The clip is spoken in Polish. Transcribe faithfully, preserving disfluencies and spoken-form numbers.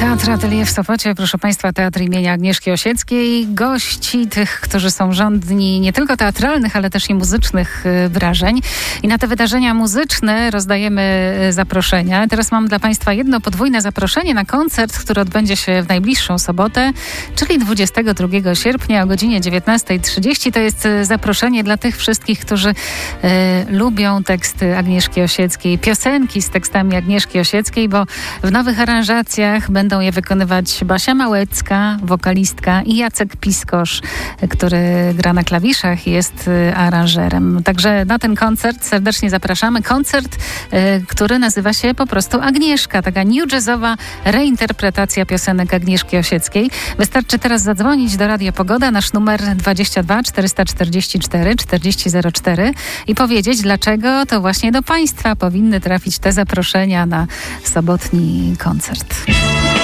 Teatr Atelier w Sopocie, proszę Państwa, Teatr imienia Agnieszki Osieckiej. Gości tych, którzy są żądni nie tylko teatralnych, ale też i muzycznych wrażeń. I na te wydarzenia muzyczne rozdajemy zaproszenia. Teraz mam dla Państwa jedno podwójne zaproszenie na koncert, który odbędzie się w najbliższą sobotę, czyli dwudziestego drugiego sierpnia o godzinie dziewiętnasta trzydzieści. To jest zaproszenie dla tych wszystkich, którzy e, lubią teksty Agnieszki Osieckiej, piosenki z tekstami Agnieszki Osieckiej, bo w nowych aranżacjach będą je wykonywać Basia Małecka, wokalistka, i Jacek Piskosz, który gra na klawiszach i jest aranżerem. Także na ten koncert serdecznie zapraszamy. Koncert, y, który nazywa się po prostu Agnieszka. Taka new jazzowa reinterpretacja piosenek Agnieszki Osieckiej. Wystarczy teraz zadzwonić do Radia Pogoda, nasz numer dwadzieścia dwa czterysta czterdzieści cztery czterdzieści zero cztery i powiedzieć, dlaczego to właśnie do Państwa powinny trafić te zaproszenia na sobotni koncert.